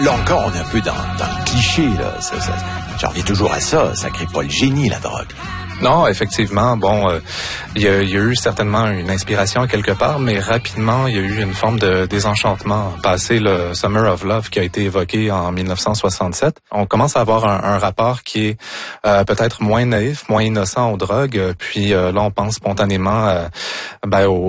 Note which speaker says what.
Speaker 1: Là encore, on est un peu dans le cliché, là. J'en reviens toujours à ça. Ça crée pas le génie, la drogue.
Speaker 2: Non, effectivement. Bon, il y a eu certainement une inspiration quelque part, mais rapidement, il y a eu une forme de désenchantement. Passé le Summer of Love qui a été évoqué en 1967, on commence à avoir un rapport qui est peut-être moins naïf, moins innocent aux drogues. Puis là, on pense spontanément